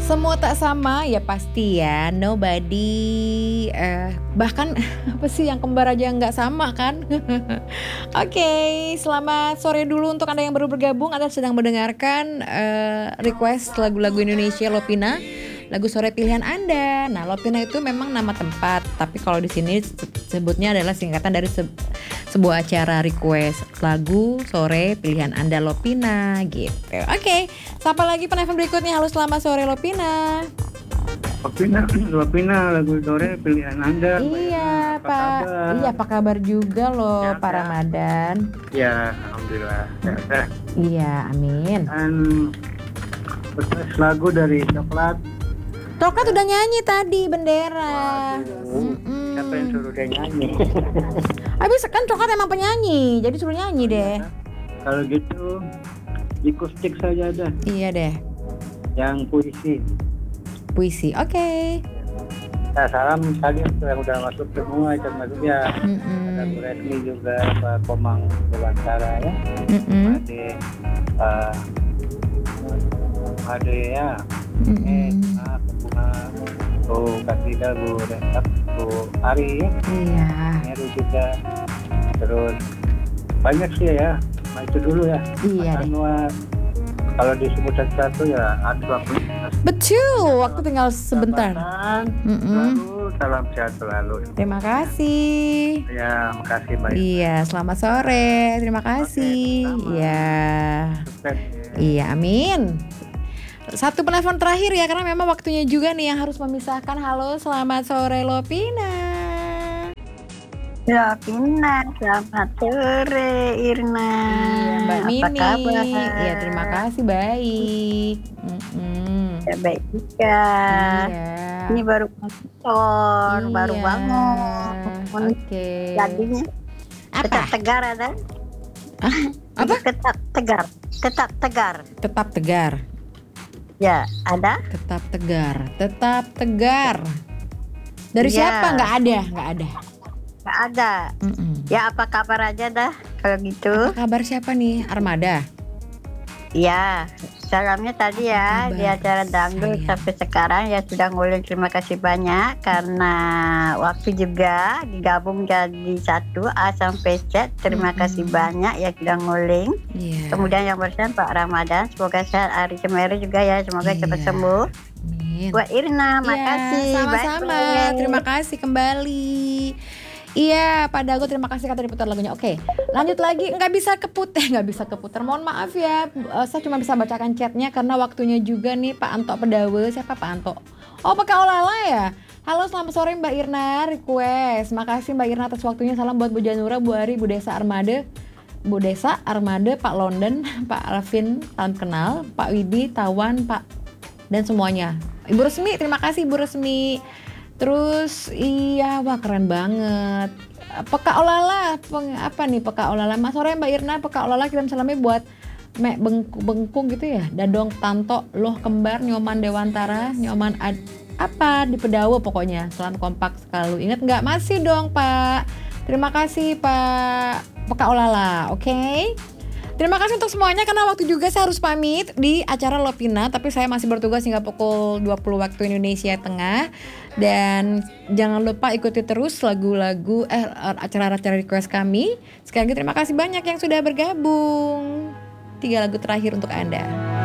Semua tak sama ya pasti ya, nobody bahkan apa sih yang kembar aja nggak sama kan. Oke, selamat sore dulu untuk Anda yang baru bergabung. Anda sedang mendengarkan request lagu-lagu Indonesia Lopina, lagu sore pilihan Anda. Nah, Lopina itu memang nama tempat, tapi kalau di sini sebutnya adalah singkatan dari sebuah acara request lagu sore pilihan Anda Lopina gitu. Oke, siapa lagi penelpon berikutnya? Halo, selamat sore Lopina. Lopina lagu sore pilihan Anda. Iya Pak. Iya, apa kabar juga loh ya, Pak Ramadan? Ya, alhamdulillah. Ya. Iya, amin. Dan request lagu dari Coklat. Coklat udah nyanyi tadi Bendera. Siapa yang suruh dia nyanyi? Habis kan Coklat emang penyanyi, jadi suruh nyanyi deh. Kalau gitu akustik saja dah. Iya deh. Yang puisi, oke. Nah, salam tadi yang udah masuk semua itu maksudnya. Ada Bu Resmi juga, Pak Komang Dewantara ya. Ade ya. Bu Kasida, Bu Rentak, Bu Ari ya. Iya. Heru juga. Terus banyak sih ya. Nah, itu dulu ya. Iya deh. Kalau disebut satu ya ada waktu. Betul, waktu tinggal sebentar. Lalu salam sehat selalu. Terima kasih. Ya, makasih Mbak. Iya, selamat sore. Terima kasih. Iya. Iya, amin. Satu penelpon terakhir ya, karena memang waktunya juga nih yang harus memisahkan. Halo, selamat sore Lopina. Lopina, selamat sore Irna. Iya, Mbak Mimi. Apa kabar? Iya, terima kasih, baik. Ya, baik juga. Iya. Ini baru kantor, baru bangun. Oke. Jadinya tetap tegar ada? Apa? Tetap tegar. Tetap tegar. Ya, ada? Tetap tegar. Dari siapa? Nggak ada. Nggak ada. Ya, apa kabar aja dah kalau gitu. Apa kabar siapa nih? Armada? Ya, salamnya tadi ya di acara dangdut sampai sekarang ya sudah nguling. Terima kasih banyak karena waktu juga digabung jadi satu A sampai Z. Terima kasih banyak ya sudah nguling. Kemudian yang bersama Pak Ramadan, semoga sehat. Ari Cemeri juga ya, semoga cepat sembuh. Amin. Buat Irna, makasih. Sama-sama. Terima kasih kembali. Iya, Pak Dago, terima kasih kata diputar lagunya. Oke, lanjut lagi. Nggak bisa keputar. Mohon maaf ya, saya cuma bisa bacakan chatnya karena waktunya juga nih Pak Anto Pedawe. Siapa Pak Anto? Oh, Pak Olala ya. Halo, selamat sore Mbak Irna, request. Makasih Mbak Irna atas waktunya. Salam buat Bu Janura, Bu Ari, Bu Desa Armada, Pak London, Pak Alvin, salam kenal, Pak Widi, Tawan, Pak, dan semuanya. Ibu Resmi, terima kasih Ibu Resmi. Terus iya, wah keren banget. Peka Olala, apa nih Peka Olala? Mas sore Mbak Irna, Peka Olala kirim salamnya buat Mek Bengkung gitu ya. Dadong Tanto, Loh Kembar, Nyoman Dewantara, Nyoman apa di Pedawa pokoknya. Salam kompak selalu. Ingat nggak? Masih dong Pak. Terima kasih Pak Peka Olala, oke? Terima kasih untuk semuanya karena waktu juga saya harus pamit di acara Lopina, tapi saya masih bertugas hingga pukul 20 waktu Indonesia Tengah. Dan jangan lupa ikuti terus lagu-lagu acara-acara request kami. Sekali lagi terima kasih banyak yang sudah bergabung. 3 lagu terakhir untuk Anda.